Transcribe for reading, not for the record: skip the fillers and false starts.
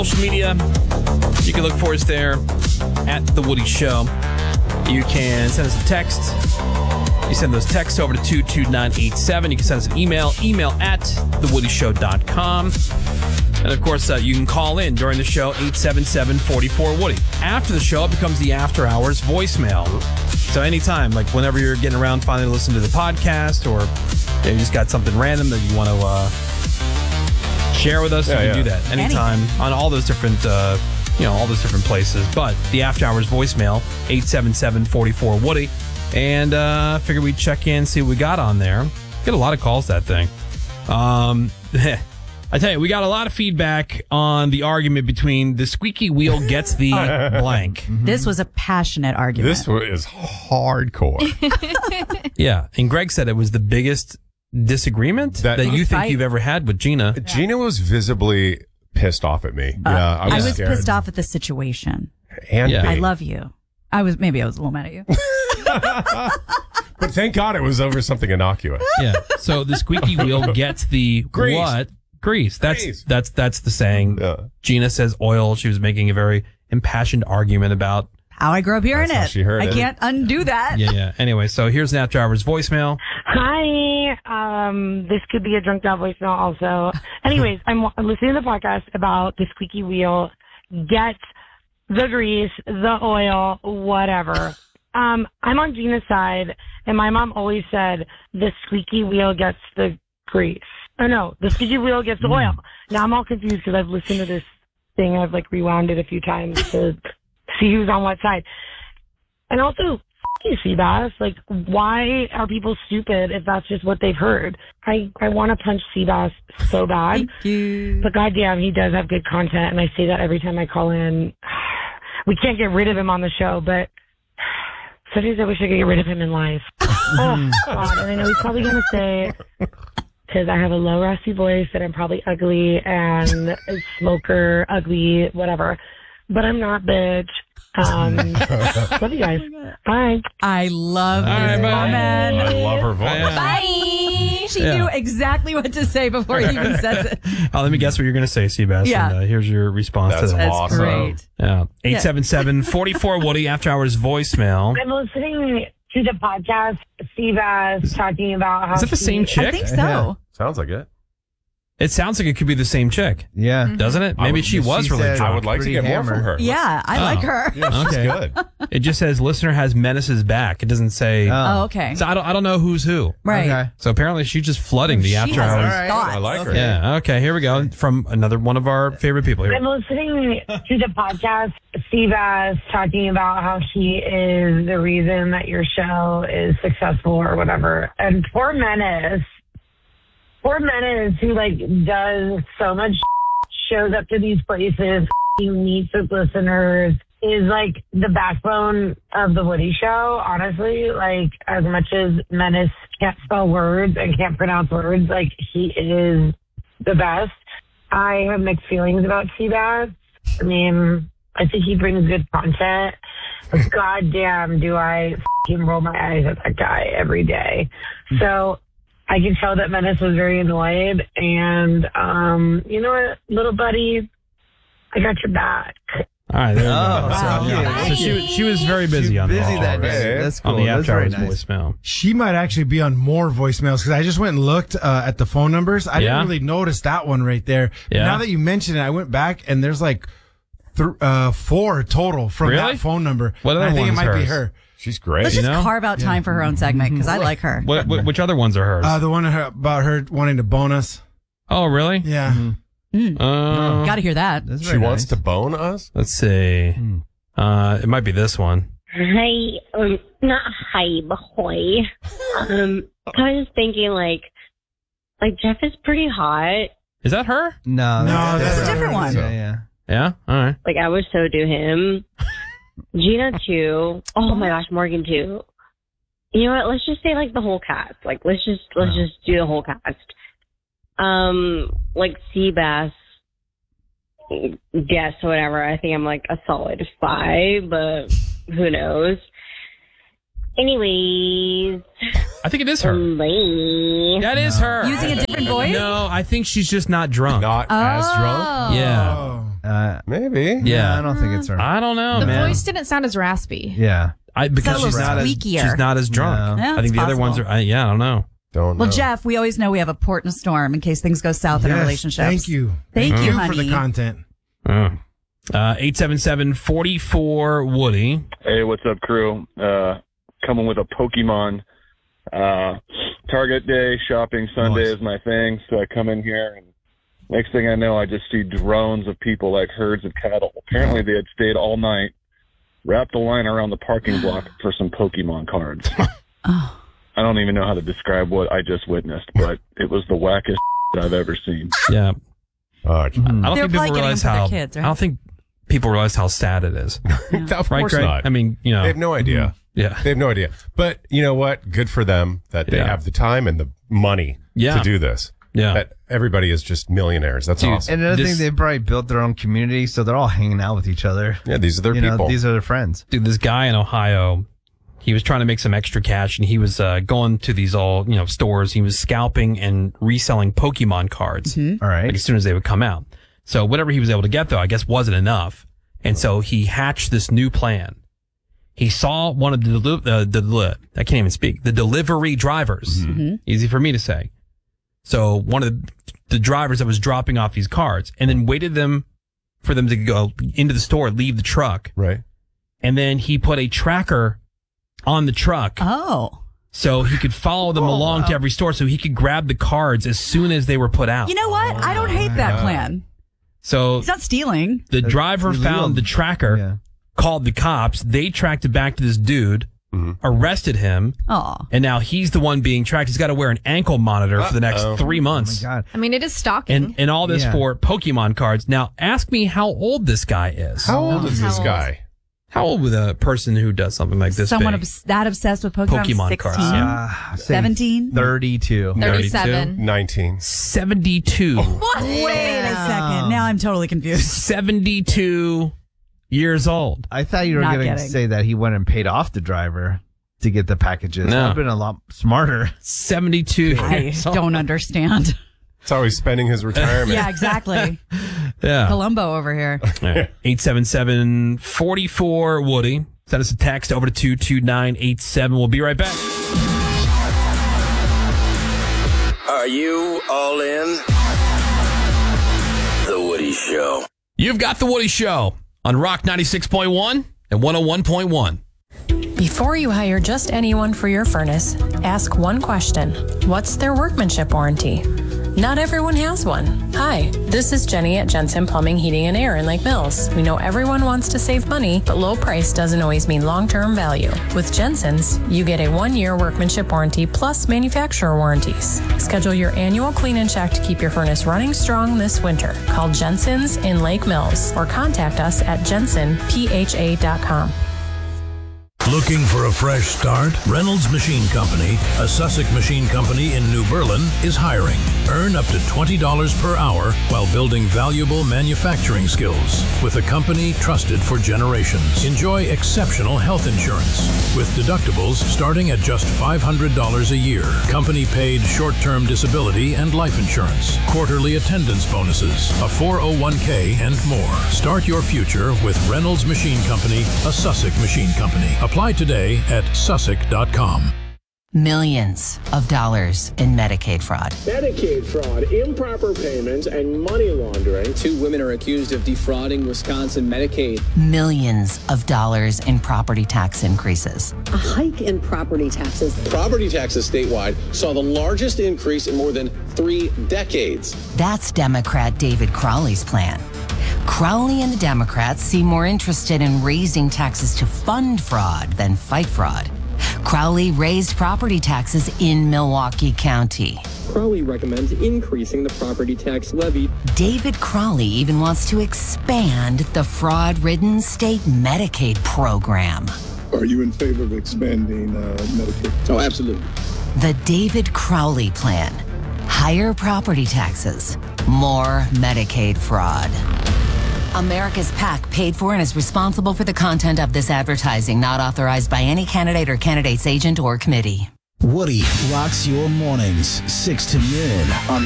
social media. You can look for us there at The Woody Show. You can send us a text. You send those texts over to 22987. You can send us an email at thewoodyshow.com. And, of course, you can call in during the show, 877-44-WOODY. After the show, it becomes the After Hours voicemail. So anytime, like whenever you're getting around finally to listen to the podcast, or you just got something random that you want to share with us, you can do that anytime on all those different all those different places. But the After Hours voicemail, 877-44-WOODY. And figured we'd check in, see what we got on there. Get a lot of calls, that thing. I tell you, we got a lot of feedback on the argument between the squeaky wheel gets the blank. This was a passionate argument. This is hardcore. Yeah. And Greg said it was the biggest disagreement that you think you've ever had with Gina. Gina was visibly pissed off at me. I was pissed off at the situation. And I love you. I was a little mad at you. But thank God it was over something innocuous. Yeah. So the squeaky wheel gets the Grease. What? Grease. That's the saying. Yeah. Gina says oil. She was making a very impassioned argument about how I grew up hearing how it. she heard I it. canto undo that. Yeah. Anyway, so here's an After Hours voicemail. Hi. This could be a drunk dial voicemail also. Anyways, I'm listening to the podcast about the squeaky wheel gets the grease, the oil, whatever. I'm on Gina's side, and my mom always said the squeaky wheel gets the grease. Oh, no, the squeaky wheel gets the oil. Now I'm all confused because I've listened to this thing. I've rewound it a few times to see who's on what side. And also, you Seabass, why are people stupid if that's just what they've heard? I want to punch Seabass so bad. Thank you. But goddamn, he does have good content, and I say that every time I call in. We can't get rid of him on the show, but sometimes I wish I could get rid of him in life. Oh, God. And I know he's probably going to say, because I have a low, raspy voice, that I'm probably ugly and a smoker, ugly, whatever. But I'm not, bitch. Love you guys. Bye. I love this woman. I love her voice. Bye. She knew exactly what to say before he even says it. Let me guess what you're going to say, Seabass. Yeah. And, here's your response to that. That's awesome. great. Yeah. 877-44-WOODY, After Hours voicemail. I'm listening to the podcast, Seabass talking about how Is it the same chick? I think so. Yeah. Sounds like it. It sounds like it could be the same chick. Yeah. Doesn't it? Maybe she was really said- drunk. I would like to get more from her. Yeah, I like her. Yeah, she's Okay. good. It just says listener has Menace's back. It doesn't say. Oh, okay. So I don't know who's who. Right. Okay. So apparently she's just flooding the She After has Hours. her thoughts. I like her. Yeah. Okay. Here we go. From another one of our favorite people here. I'm listening to the podcast, Seabass talking about how she is the reason that your show is successful or whatever. And poor Menace who does so much, shows up to these places, meets with listeners, is the backbone of the Woody Show. Honestly, as much as Menace can't spell words and can't pronounce words, he is the best. I have mixed feelings about Seabass. I mean, I think he brings good content, but goddamn, do I roll my eyes at that guy every day. So I can tell that Menace was very annoyed, and you know what, little buddy, I got your back. All right. There we go. wow. So she was very busy on busy the that Okay. day. That's cool. on the That's After very Hours nice. voicemail. She might actually be on more voicemails because I just went and looked at the phone numbers. I Yeah. didn't really notice that one right there. Yeah. Now that you mention it, I went back and there's 4 total from Really? that phone number. What And other I think it one's might be hers? her. She's great. Let's You just know? carve out time for her own segment because I like her. Which other ones are hers? The one about her wanting to bone us. Oh, really? Yeah. Got to hear that. That's She very wants nice. to bone us? Let's see. It might be this one. Hi, not hi, boy. I was just thinking, Jeff is pretty hot. Is that her? No, that's a different one. Yeah. Yeah. All right. I would so do him. Gina too. Oh my gosh, Morgan too. You know what? Let's just say the whole cast. Let's just do the whole cast. Seabass, guess whatever. I think I'm a solid 5, but who knows? Anyways, I think it is her. bye. That is her. Using a different voice? No, I think she's just not drunk. Not as drunk? Yeah. Oh. Maybe. Yeah. I don't think it's her. I don't know, The man. voice didn't sound as raspy. Yeah. Because Sounds a little she's not as drunk. No. Yeah, I think it's the other ones possible. are. I don't know. Don't know. Well, Jeff, we always know we have a port in a storm in case things go south in a Yes, relationship. Thank you. Thank you, for honey. the content. 877-44-WOODY. Hey, what's up, crew? Coming with a Pokemon. Target day, shopping Sunday is my thing, so I come in here, and next thing I know, I just see drones of people like herds of cattle. Apparently, they had stayed all night, wrapped a line around the parking block for some Pokemon cards. Oh. I don't even know how to describe what I just witnessed, but it was the wackest I've ever seen. Yeah. Oh, I don't They're think probably people getting realize them for their how. kids, right? I don't think people realize how sad it is. of Right, course Greg? not. I mean, They have no idea. Yeah. They have no idea. But you know what? Good for them that they Yeah. have the time and the money Yeah. to do this. Yeah. That everybody is just millionaires. That's awesome. And another This- thing, they probably built their own community, so they're all hanging out with each other. Yeah, these are their You know, people. these are their friends. Dude, this guy in Ohio, he was trying to make some extra cash, and he was going to these stores. He was scalping and reselling Pokemon cards. All right. Like as soon as they would come out. So whatever he was able to get, though, I guess wasn't enough. And so he hatched this new plan. He saw one of the I can't even speak, the delivery drivers. Easy for me to say. So one of the drivers that was dropping off these cards, and then waited for them to go into the store, leave the truck. Right. And then he put a tracker on the truck. Oh. So he could follow them along to every store, so he could grab the cards as soon as they were put out. You know what? I don't hate that plan. So It's not stealing. the driver illegal. found the tracker, Yeah. called the cops. They tracked it back to this dude, arrested him, Oh. and now he's the one being tracked. He's got to wear an ankle monitor for the next 3 months. Oh my God. I mean, it is stalking. And all this Yeah. for Pokemon cards. Now, ask me how old this guy is. How old is this How old? guy? How old would a person who does something like this Someone be? that obsessed with Pokemon. Pokemon 16? cards, Say 17? 32. 37. 19. 72. Wait a second. Now I'm totally confused. 72 years old. I thought you were Not going to getting. say that he went and paid off the driver to get the packages. No. That would have been a lot smarter. 72 I years old. don't understand. That's how he's spending his retirement. Yeah, exactly. Yeah. Columbo over here. 877-44-WOODY. Send us a text over to 22987. We'll be right back. Are you all in? The Woody Show. You've got The Woody Show on Rock 96.1 and 101.1. Before you hire just anyone for your furnace, ask one question. What's their workmanship warranty? Not everyone has one. Hi, this is Jenny at Jensen Plumbing, Heating, and Air in Lake Mills. We know everyone wants to save money, but low price doesn't always mean long-term value. With Jensen's, you get a 1-year workmanship warranty plus manufacturer warranties. Schedule your annual clean and check to keep your furnace running strong this winter. Call Jensen's in Lake Mills or contact us at jensenpha.com. Looking for a fresh start? Reynolds Machine Company, a Sussex machine company in New Berlin, is hiring. Earn up to $20 per hour while building valuable manufacturing skills with a company trusted for generations. Enjoy exceptional health insurance with deductibles starting at just $500 a year. Company paid short-term disability and life insurance, quarterly attendance bonuses, a 401k, and more. Start your future with Reynolds Machine Company, a Sussex machine company. Apply today at sussex.com. Millions of dollars in Medicaid fraud. Medicaid fraud, improper payments, and money laundering. 2 women are accused of defrauding Wisconsin Medicaid. Millions of dollars in property tax increases. A hike in property taxes. Property taxes statewide saw the largest increase in more than 3 decades. That's Democrat David Crowley's plan. Crowley and the Democrats seem more interested in raising taxes to fund fraud than fight fraud. Crowley raised property taxes in Milwaukee County. Crowley recommends increasing the property tax levy. David Crowley even wants to expand the fraud-ridden state Medicaid program. Are you in favor of expanding Medicaid? Oh, absolutely. The David Crowley plan. Higher property taxes, more Medicaid fraud. America's PAC paid for and is responsible for the content of this advertising, not authorized by any candidate or candidate's agent or committee. Woody rocks your mornings, 6 to noon on